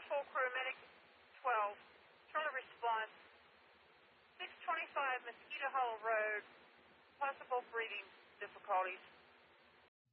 full crew, medic 12. Charlie response, 625 Mosquito Hollow Road, possible breathing difficulties.